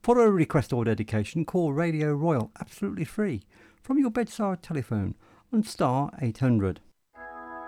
For a request or dedication, call Radio Royal absolutely free from your bedside telephone on star 800.